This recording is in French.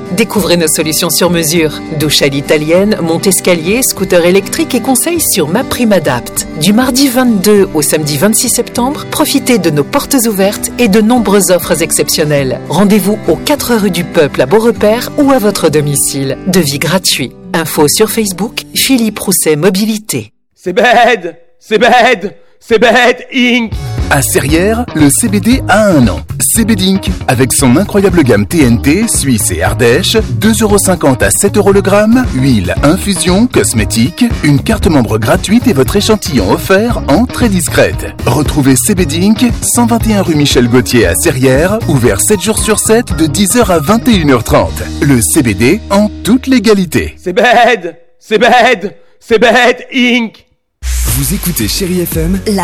Découvrez nos solutions sur mesure. Douche à l'italienne, monte-escalier, scooter électrique et conseils sur MaPrimeAdapt. Du mardi 22 au samedi 26 septembre, profitez de nos portes ouvertes et de nombreuses offres exceptionnelles. Rendez-vous aux 4 rues du Peuple à Beaurepaire ou à votre domicile. Devis gratuit. Info sur Facebook, Philippe Rousset Mobilité. C'est bête Inc. À Serrières, le CBD a un an. CBD Inc. Avec son incroyable gamme TNT, Suisse et Ardèche, 2,50€ à 7€ le gramme, huile, infusion, cosmétiques, une carte membre gratuite et votre échantillon offert en très discrète. Retrouvez CBD Inc. 121 rue Michel Gauthier à Serrières, ouvert 7 jours sur 7 de 10h à 21h30. Le CBD en toute légalité. C'est bête Inc. Vous écoutez Chérie FM.